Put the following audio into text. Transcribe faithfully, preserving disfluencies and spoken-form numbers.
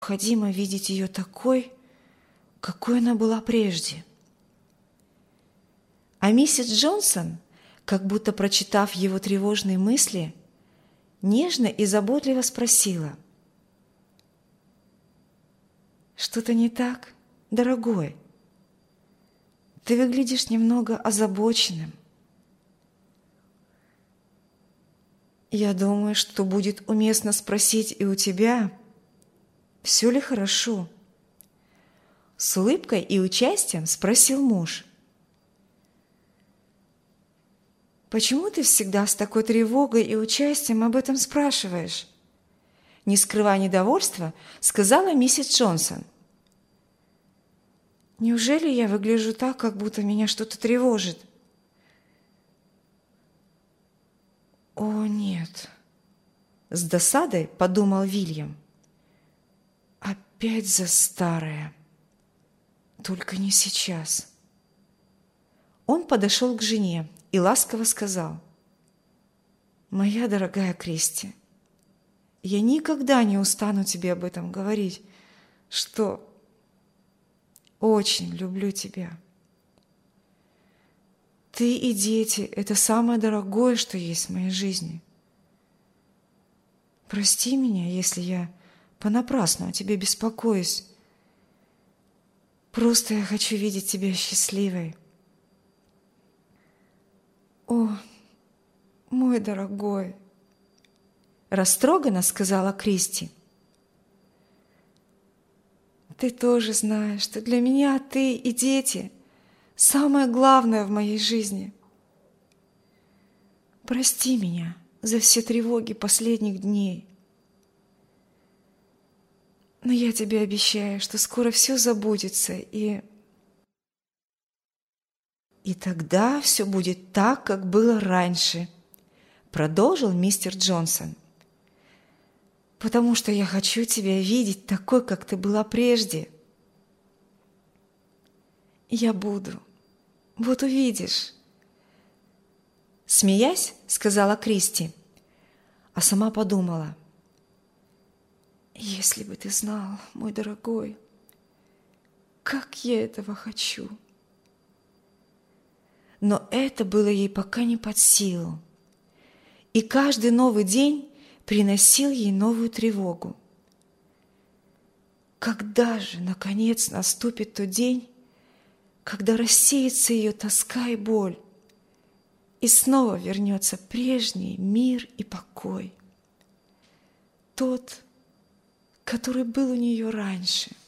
необходимо видеть ее такой, какой она была прежде. А миссис Джонсон, как будто прочитав его тревожные мысли, нежно и заботливо спросила: «Что-то не так, дорогой? Ты выглядишь немного озабоченным». «Я думаю, что будет уместно спросить и у тебя, все ли хорошо?» С улыбкой и участием спросил муж. «Почему ты всегда с такой тревогой и участием об этом спрашиваешь?» Не скрывая недовольства, сказала миссис Джонсон. «Неужели я выгляжу так, как будто меня что-то тревожит?» «О, нет!» — с досадой подумал Вильям. «Опять за старое. Только не сейчас». Он подошел к жене и ласково сказал: «Моя дорогая Кристи, я никогда не устану тебе об этом говорить, что очень люблю тебя. Ты и дети — это самое дорогое, что есть в моей жизни. Прости меня, если я понапрасну о тебе беспокоюсь. Просто я хочу видеть тебя счастливой». «О, мой дорогой!» — растроганно сказала Кристи. «Ты тоже знаешь, что для меня ты и дети — самое главное в моей жизни. Прости меня за все тревоги последних дней. Но я тебе обещаю, что скоро все забудется, и... «И тогда все будет так, как было раньше», — продолжил мистер Джонсон. «Потому что я хочу тебя видеть такой, как ты была прежде. Я буду. Вот увидишь». Смеясь, сказала Кристи, а сама подумала: «Если бы ты знал, мой дорогой, как я этого хочу». Но это было ей пока не под силу, и каждый новый день приносил ей новую тревогу. Когда же, наконец, наступит тот день, когда рассеется ее тоска и боль, и снова вернется прежний мир и покой, тот, который был у нее раньше?